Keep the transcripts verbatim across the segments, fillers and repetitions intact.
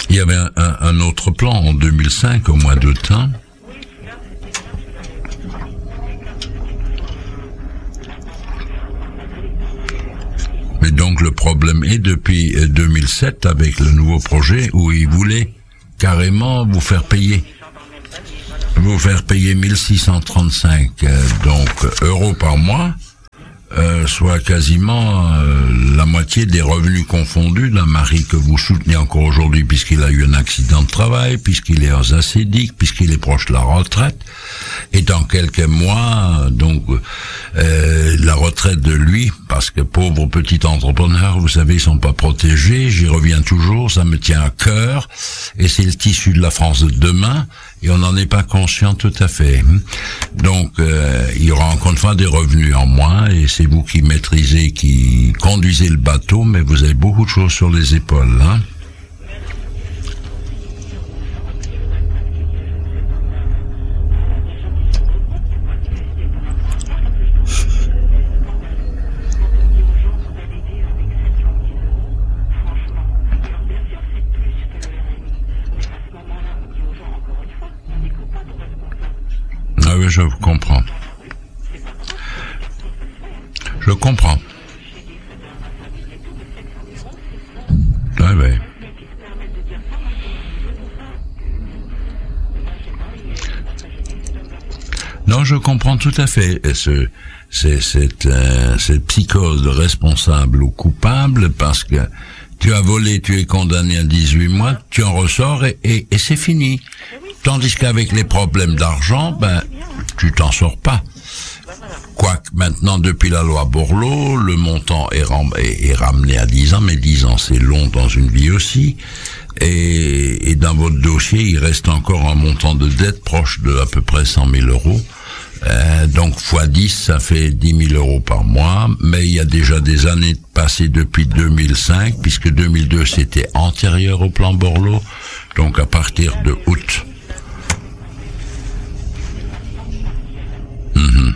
Il y avait un, un, un autre plan en deux mille cinq, au mois d'août. Hein. Mais donc le problème est depuis deux mille sept avec le nouveau projet où ils voulaient carrément vous faire payer. Vous faire payer mille six cent trente-cinq euh, donc euros par mois, euh, soit quasiment euh, la moitié des revenus confondus d'un mari que vous soutenez encore aujourd'hui puisqu'il a eu un accident de travail, puisqu'il est aux acédiques, puisqu'il est proche de la retraite. Et dans quelques mois, donc euh, la retraite de lui, parce que pauvre petit entrepreneur, vous savez, ils sont pas protégés, j'y reviens toujours, ça me tient à cœur, et c'est le tissu de la France de demain, et on n'en est pas conscient tout à fait. Donc euh, il y aura encore une fois des revenus en moins, et c'est vous qui maîtrisez, qui conduisez le bateau, mais vous avez beaucoup de choses sur les épaules, hein. Ah oui, je vous comprends. Je comprends. Ah oui. Non, je comprends tout à fait ce, c'est, cette, euh, cette psychose de responsable ou coupable, parce que tu as volé, tu es condamné à dix-huit mois, tu en ressors et, et, et c'est fini. Tandis qu'avec les problèmes d'argent, ben, tu t'en sors pas. Quoique maintenant, depuis la loi Borloo, le montant est, ram- est, est ramené à dix ans, mais dix ans c'est long dans une vie aussi. Et, et dans votre dossier, il reste encore un montant de dette proche de à peu près cent mille euros. Euh, donc fois dix, ça fait dix mille euros par mois, mais il y a déjà des années passées depuis deux mille cinq, puisque deux mille deux c'était antérieur au plan Borloo, donc à partir de août. Mm-hmm.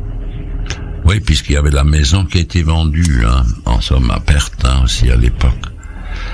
Oui, puisqu'il y avait la maison qui a été vendue, hein, en somme à perte, hein, aussi à l'époque.